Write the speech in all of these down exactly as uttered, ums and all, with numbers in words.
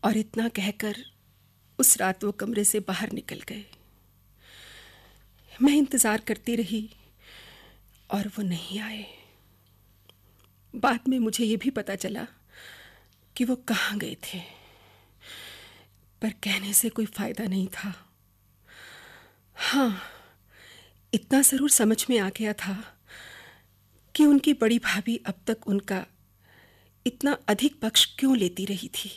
और इतना कहकर उस रात वो कमरे से बाहर निकल गए। मैं इंतज़ार करती रही और वो नहीं आए। बाद में मुझे ये भी पता चला कि वो कहाँ गए थे, पर कहने से कोई फ़ायदा नहीं था। हाँ, इतना ज़रूर समझ में आ गया था कि उनकी बड़ी भाभी अब तक उनका इतना अधिक पक्ष क्यों लेती रही थी।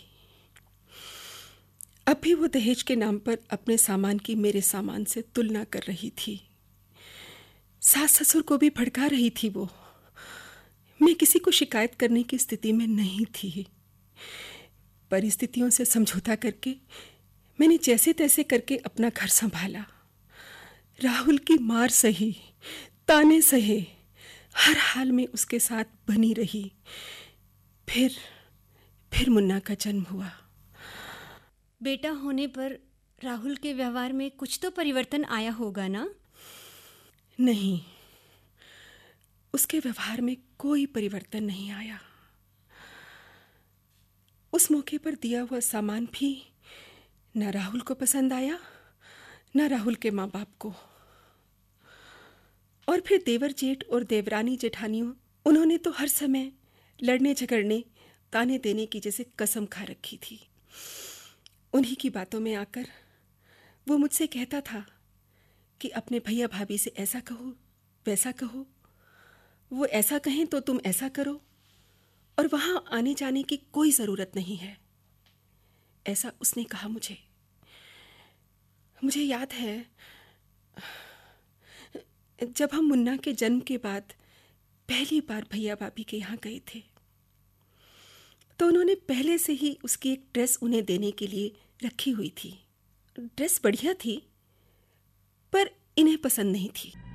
अब भी वो दहेज के नाम पर अपने सामान की मेरे सामान से तुलना कर रही थी। सास ससुर को भी भड़का रही थी वो। मैं किसी को शिकायत करने की स्थिति में नहीं थी। परिस्थितियों से समझौता करके मैंने जैसे तैसे करके अपना घर संभाला। राहुल की मार सही, ताने सहे, हर हाल में उसके साथ बनी रही। फिर फिर मुन्ना का जन्म हुआ। बेटा होने पर राहुल के व्यवहार में कुछ तो परिवर्तन आया होगा ना? नहीं, उसके व्यवहार में कोई परिवर्तन नहीं आया। उस मौके पर दिया हुआ सामान भी न राहुल को पसंद आया, न राहुल के माँ बाप को। और फिर देवर जेठ और देवरानी जेठानियों, उन्होंने तो हर समय लड़ने झगड़ने, ताने देने की जैसे कसम खा रखी थी। उन्हीं की बातों में आकर वो मुझसे कहता था कि अपने भैया भाभी से ऐसा कहो, वैसा कहो, वो ऐसा कहें तो तुम ऐसा करो, और वहां आने जाने की कोई ज़रूरत नहीं है, ऐसा उसने कहा मुझे। मुझे याद है, जब हम मुन्ना के जन्म के बाद पहली बार भैया भाभी के यहाँ गए थे, तो उन्होंने पहले से ही उसकी एक ड्रेस उन्हें देने के लिए रखी हुई थी। ड्रेस बढ़िया थी, पर इन्हें पसंद नहीं थी।